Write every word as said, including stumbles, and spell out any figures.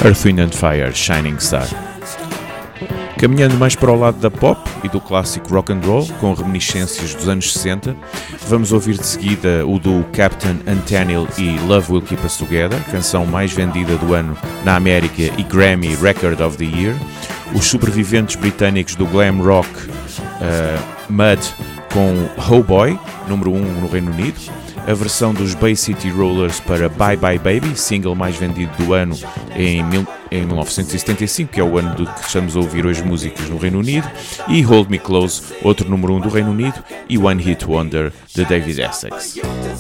Earth, Wind and Fire, Shining Star. Caminhando mais para o lado da pop e do clássico rock and roll, com reminiscências dos anos sessenta, vamos ouvir de seguida o do Captain Antenil e Love Will Keep Us Together, canção mais vendida do ano na América e Grammy Record of the Year. Os sobreviventes britânicos do glam rock uh, Mud com Oh Boy, número um no Reino Unido. A versão dos Bay City Rollers para Bye Bye Baby, single mais vendido do ano em, mil, em mil novecentos e setenta e cinco, que é o ano do que estamos a ouvir hoje músicas no Reino Unido, e Hold Me Close, outro número um do Reino Unido, e One Hit Wonder de David Essex.